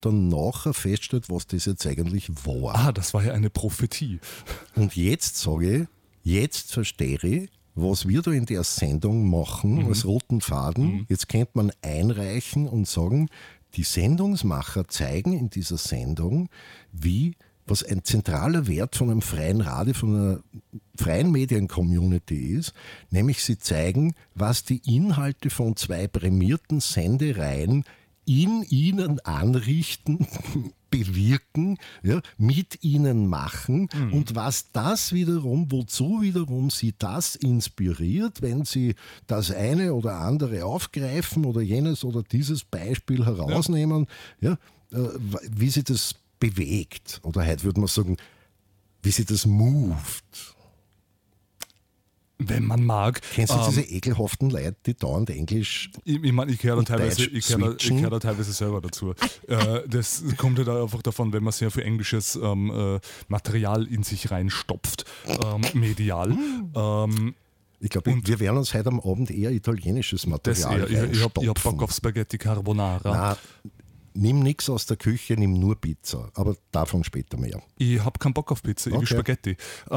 dann nachher feststellt, was das jetzt eigentlich war. Das war ja eine Prophetie. Und jetzt sage ich, jetzt verstehe ich, was wir da in der Sendung machen, als roten Faden. Jetzt könnte man einreichen und sagen, die Sendungsmacher zeigen in dieser Sendung, was ein zentraler Wert von einem freien Radio, von einer freien Medien-Community ist, nämlich sie zeigen, was die Inhalte von zwei prämierten Sendereihen in ihnen anrichten, bewirken, ja, mit ihnen machen und was das wiederum, wozu wiederum sie das inspiriert, wenn sie das eine oder andere aufgreifen oder jenes oder dieses Beispiel herausnehmen, wie sie das bewegt. Oder heute würde man sagen, wie sie das moved. Wenn man mag. Kennst du diese ekelhaften Leute, die dauernd Englisch Ich meine, ich gehöre da switchen? teilweise selber dazu. Das kommt ja da einfach davon, wenn man sehr viel englisches Material in sich reinstopft, medial. Ich glaube, wir werden uns heute am Abend eher italienisches Material ich hab reinstopfen. Bock auf Spaghetti Carbonara. Nein, nimm nichts aus der Küche, nimm nur Pizza. Aber davon später mehr. Ich hab keinen Bock auf Pizza, ich will Spaghetti.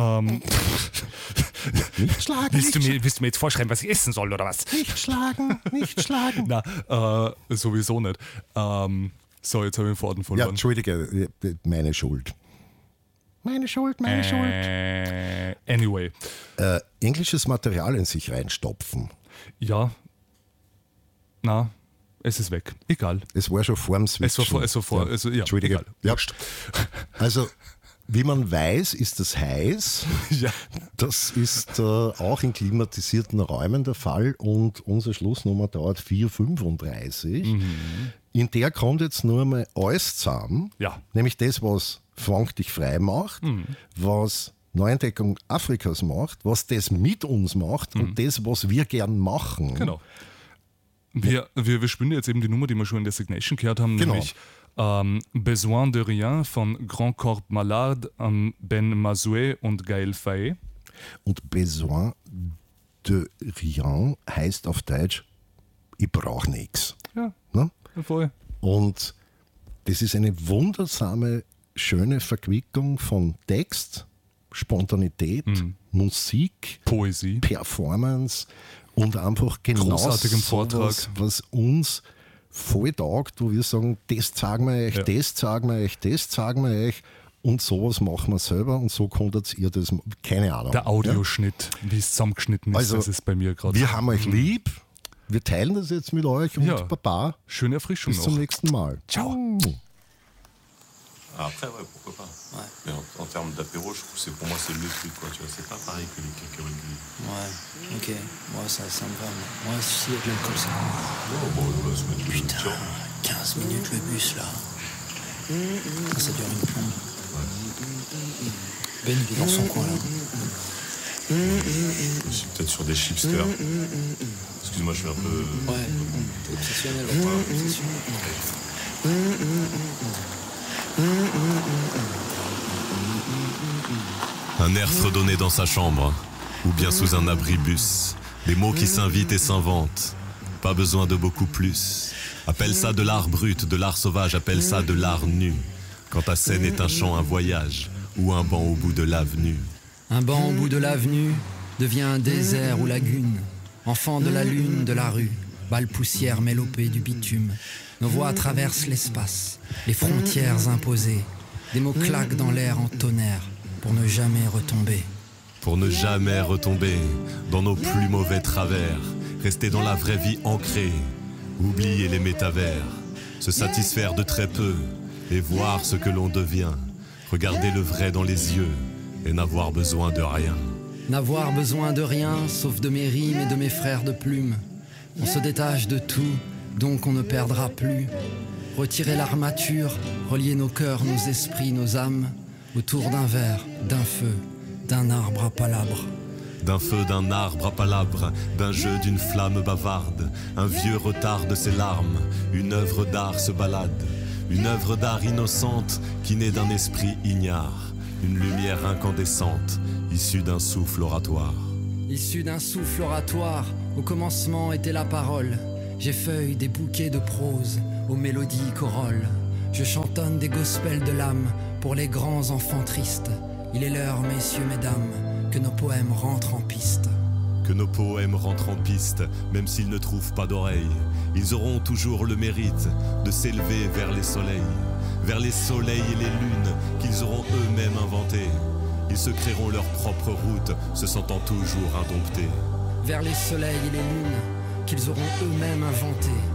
Nicht schlagen, Willst du mir jetzt vorschreiben, was ich essen soll, oder was? nicht schlagen, nicht schlagen. Na, sowieso nicht. So, jetzt habe ich den Faden Ja, verloren. Entschuldige, meine Schuld. Meine Schuld. Anyway. Englisches Material in sich reinstopfen. Ja. Na, es ist weg. Egal. Es war schon vorm Switchen. Entschuldige. Egal. Ja. Also, wie man weiß, ist das heiß. Ja. Das ist auch in klimatisierten Räumen der Fall und unsere Schlussnummer dauert 4:35. In der kommt jetzt nur einmal alles zusammen, Ja. nämlich das, was Frank dich frei macht, was Neuentdeckung Afrikas macht, was das mit uns macht und das, was wir gern machen. Genau. Wir spielen jetzt eben die Nummer, die wir schon in der Signation gehört haben, Genau. nämlich Besoin de Rien von Grand Corps Malade, Ben Mazoué und Gaël Faye. Und Besoin de rien heißt auf Deutsch, ich brauche nichts. Ja, Ne? voll. Und das ist eine wundersame, schöne Verquickung von Text, Spontanität, Musik, Poesie. Performance und einfach genau Großartigem Vortrag. was uns voll taugt, wo wir sagen, das zeigen wir euch, das zeigen wir euch, das zeigen wir euch und sowas machen wir selber und so konntet ihr das, keine Ahnung. Der Audioschnitt, wie es zusammengeschnitten ist, Also, das ist bei mir gerade. Wir haben euch lieb, wir teilen das jetzt mit euch und Ja. Baba, Schöne Erfrischung bis noch. zum nächsten Mal. Ciao. Après, ouais, pourquoi pas. Ouais. Mais en termes d'apéro, je trouve que pour moi, c'est le truc, quoi. Tu vois, c'est pas pareil que les cacahuètes gris. Ouais, ok. Moi, ça me va. Moi, si, avec l'alcool, ça. Oh, bon, on va se mettre le Putain, 15 minutes le bus, là. Ça dure une plombe. Ben, il est dans son coin, là. Je suis peut-être sur des chipsters. Excuse-moi, je suis un peu... Ouais, t'es obsessionnel, ouais. Obsessionnel. Un air fredonnait dans sa chambre, ou bien sous un abribus. Des mots qui s'invitent et s'inventent. Pas besoin de beaucoup plus. Appelle ça de l'art brut, de l'art sauvage, appelle ça de l'art nu. Quand ta scène est un chant, un voyage, ou un banc au bout de l'avenue. Un banc au bout de l'avenue devient un désert ou lagune. Enfant de la lune, de la rue, balle poussière mélopée du bitume. Nos voix traversent l'espace, les frontières imposées. Des mots claquent dans l'air en tonnerre pour ne jamais retomber. Pour ne jamais retomber dans nos plus mauvais travers. Rester dans la vraie vie ancrée. Oublier les métavers. Se satisfaire de très peu et voir ce que l'on devient. Regarder le vrai dans les yeux et n'avoir besoin de rien. N'avoir besoin de rien, sauf de mes rimes et de mes frères de plumes. On se détache de tout, donc on ne perdra plus. Retirer l'armature, relier nos cœurs, nos esprits, nos âmes, autour d'un verre, d'un feu, d'un arbre à palabres. D'un feu, d'un arbre à palabres, d'un jeu, d'une flamme bavarde. Un vieux retarde ses larmes, une œuvre d'art se balade. Une œuvre d'art innocente qui naît d'un esprit ignare. Une lumière incandescente, issue d'un souffle oratoire. Issue d'un souffle oratoire, au commencement était la parole. J'effeuille des bouquets de prose, aux mélodies corolles. Je chantonne des gospels de l'âme pour les grands enfants tristes. Il est l'heure, messieurs, mesdames, que nos poèmes rentrent en piste. Que nos poèmes rentrent en piste, même s'ils ne trouvent pas d'oreilles. Ils auront toujours le mérite de s'élever vers les soleils et les lunes qu'ils auront eux-mêmes inventées. Ils se créeront leur propre route, se sentant toujours indomptés. Vers les soleils et les lunes qu'ils auront eux-mêmes inventées.